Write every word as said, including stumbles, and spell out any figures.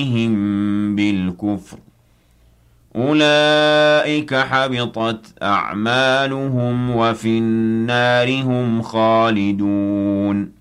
بالكفر أولئك حبطت أعمالهم وفي النار هم خالدون